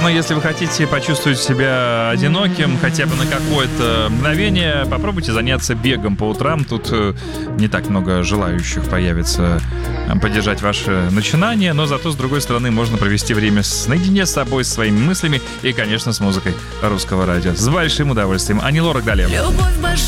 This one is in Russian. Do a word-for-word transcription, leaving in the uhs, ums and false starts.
Поэтому, если вы хотите почувствовать себя одиноким хотя бы на какое-то мгновение, попробуйте заняться бегом по утрам. Тут не так много желающих появится поддержать ваше начинание, но зато, с другой стороны, можно провести время с, наедине с собой, с своими мыслями и, конечно, с музыкой русского радио. С большим удовольствием. Ани Лорак далее. Любовь